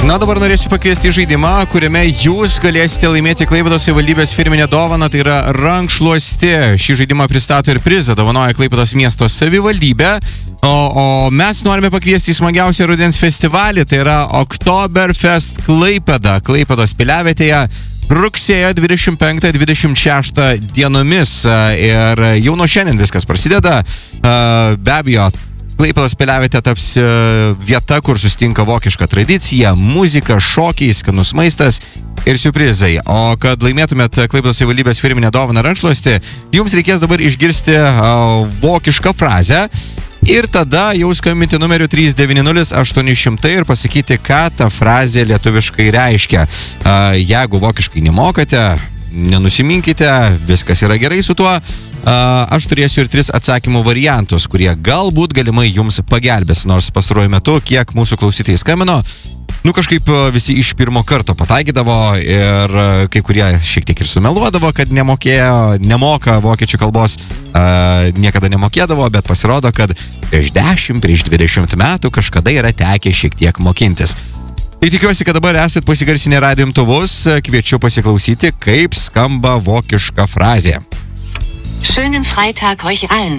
Na, dabar norėsiu pakviesti žaidimą, kuriame jūs galėsite laimėti Klaipėdos savivaldybės firminę dovaną, tai yra rankšluostė. Šį žaidimą pristato ir prizą dovanoja Klaipėdos miesto savivaldybė. O mes norime pakviesti į smagiausią rudens festivalį, tai yra Oktoberfest Klaipėda, Klaipėdos piliavietėje rugsėjo 25-26 dienomis. Ir jau nuo šiandien viskas prasideda. Be abejo, Klaipėdos piliavietė taps vieta, kur sustinka vokiška tradicija, muzika, šokiai, skanus maistas ir siurprizai. O kad laimėtumėt Klaipėdos savivaldybės firminę dovaną rankšluostį, jums reikės dabar išgirsti vokišką frazę ir tada jau skambinti numeriu 390-800 ir pasakyti, ką ta frazė lietuviškai reiškia. Jeigu vokiškai nemokate, nenusiminkite, viskas yra gerai su tuo. Aš turėsiu ir 3 atsakymų variantus, kurie galbūt galimai jums pagelbės, nors pastaruoju metu, kiek mūsų klausytojai skambino, kažkaip visi iš pirmo karto pataikydavo ir kai kurie šiek tiek ir sumeluodavo, kad nemoka vokiečių kalbos, niekada nemokėdavo, bet pasirodo, kad prieš 20 metų kažkada yra tekę šiek tiek mokintis. Tai tikiuosi, kad dabar esat pasigarsinę radijo imtuvus, kviečiu pasiklausyti, kaip skamba vokiška frazė. Schönen Freitag euch allen.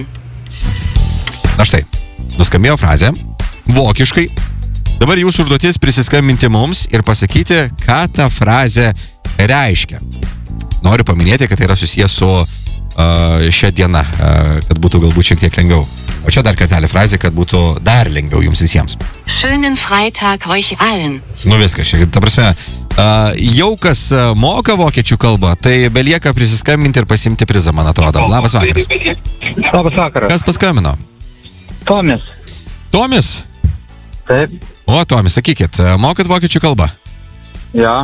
Na štai, nuskambėjo frazė, vokiškai. Dabar jūsų užduotis prisiskambinti mums ir pasakyti, ką ta frazė reiškia. Noriu paminėti, kad tai yra susijęs su šia diena, kad būtų galbūt šiek tiek lengviau. O čia dar kartelį frazė, kad būtų dar lengviau jums visiems. Schönen Freitag euch allen. Viskas, ta prasme, jau kas moka vokiečių kalbą, tai belieka prisiskambinti ir pasimti prizą, man atrodo. Labas vakaras. Labas vakaras. Kas paskambino? Tomis. Tomis? Taip. O, Tomis, sakykit, mokat vokiečių kalbą? Ja.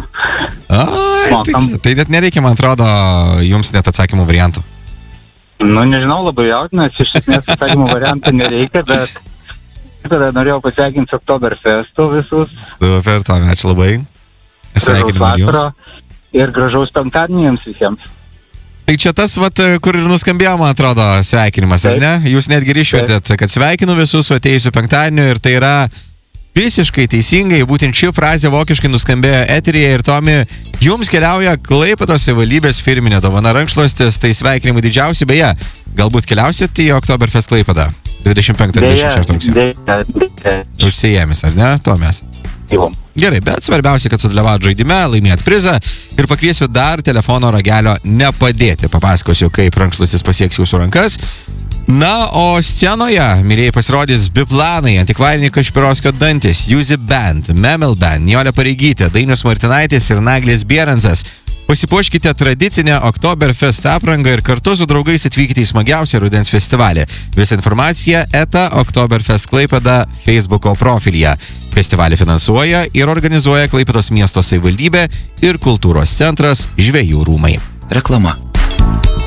Tai net nereikia, man atrodo, jums net atsakymų variantų. Nežinau, labai jautinas, iš esmės atsakymų variantų nereikia, bet tada norėjau pasveikinti Oktoberfestu visus. Super, Tomi, ačiū labai. Sveikinimai jums. Ir gražaus penktadienį jums visiems. Tai čia tas, kur ir nuskambėjo, man atrodo, sveikinimas, ar ne? Jūs netgi išvertėt, kad sveikinu visus su atėjusiu penktadieniu ir tai yra visiškai teisingai, būtent ši frazė vokiškai nuskambėjo eteryje ir Tomi, jums keliauja Klaipėdos savivaldybės firminė dovana rankšluostis, tai sveikinimai didžiausi, beje, galbūt keliausit į Oktoberfest Klaipėdą 25-26 rugsėjo. Užsijėmis, ar ne, Tomis? Gerai, bet svarbiausia, kad sudalyvavot žaidime, laimėjot prizą ir pakviesiu dar telefono ragelio nepadėti. Papasakosiu, kaip rankšluostis pasieks jūsų rankas. Na, o scenoje, mylėjai, pasirodys Biplanai, Antikvariniai Kašpirovskio dantis, Juzi Band, Memel Band, Nijolė Pareigytė, Dainius Martinaitis ir Naglis Bierensas. Pasipuoškite tradicinę Oktoberfest aprangą ir kartu su draugais atvykite į smagiausią rudens festivalį. Visą informaciją Oktoberfest Klaipėda Facebooko profilyje. Festivalį finansuoja ir organizuoja Klaipėdos miesto savivaldybė ir kultūros centras Žvejų rūmai. Reklama.